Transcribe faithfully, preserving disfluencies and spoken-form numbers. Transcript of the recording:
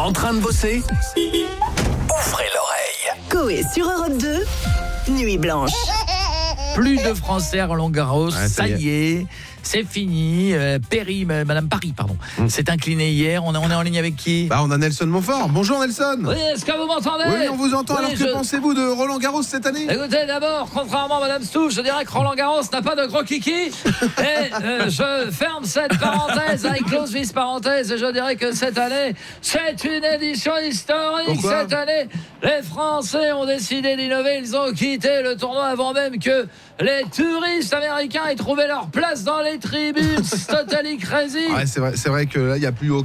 En train de bosser? Ouvrez l'oreille. Coé sur Europe deux, Nuit Blanche. Plus de Français à Roland-Garros, Ouais, ça y est, c'est fini. Euh, Perry, Madame Paris, pardon, Mm. s'est inclinée hier. On est, on est en ligne avec qui? Bah, on a Nelson Montfort. Bonjour Nelson. Oui, est-ce que vous m'entendez? Oui, on vous entend. Oui, Alors que je- pensez-vous de Roland Garros cette année? Écoutez, d'abord, contrairement à Madame Stouff, je dirais que Roland Garros n'a pas de gros kiki. Et euh, je ferme cette parenthèse avec close vis parenthèse. Et je dirais que cette année, c'est une édition historique. Pourquoi? Cette année, les Français ont décidé d'innover. Ils ont quitté le tournoi avant même que les touristes américains aient trouvé leur place dans les tribunes. C'est totally crazy. Ouais, c'est vrai, c'est vrai que là, il n'y a plus aucun